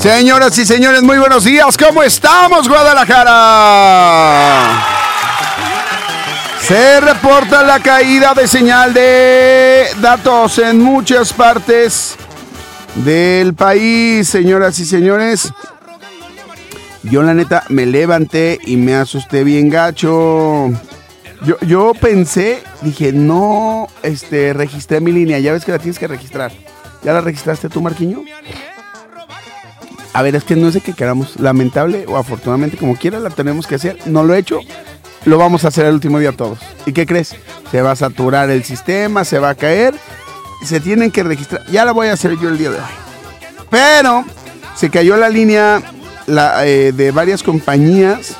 Señoras y señores, muy buenos días. ¿Cómo estamos, Guadalajara? Se reporta la caída de señal de datos en muchas partes del país, señoras y señores. Yo la neta me levanté y me asusté bien gacho. Yo pensé, dije, no, registré mi línea. Ya ves que la tienes que registrar. ¿Ya la registraste tú, Marquiño? A ver, es que no es de que queramos, lamentable o afortunadamente, como quiera, la tenemos que hacer. No lo he hecho, lo vamos a hacer el último día todos. ¿Y qué crees? Se va a saturar el sistema, se va a caer, se tienen que registrar. Ya la voy a hacer yo el día de hoy. Pero se cayó la línea de varias compañías.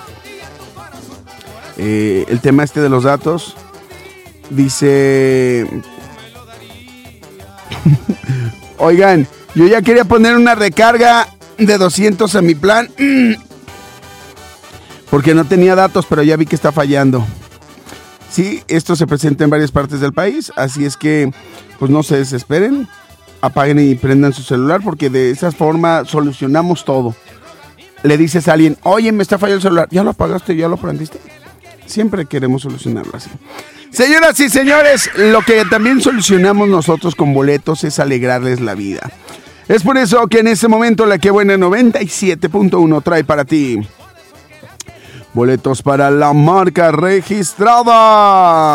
El tema de los datos. Dice... Oigan, yo ya quería poner una recarga de 200 a mi plan porque no tenía datos, pero ya vi que está fallando. Sí, esto se presenta en varias partes del país, así es que pues no se desesperen, apaguen y prendan su celular porque de esa forma solucionamos todo. Le dices a alguien, oye, me está fallando el celular, ¿ya lo apagaste, ya lo prendiste? Siempre queremos solucionarlo así. Señoras y señores, lo que también solucionamos nosotros con boletos es alegrarles la vida. Es por eso que en este momento la Que Buena 97.1 trae para ti boletos para la marca registrada.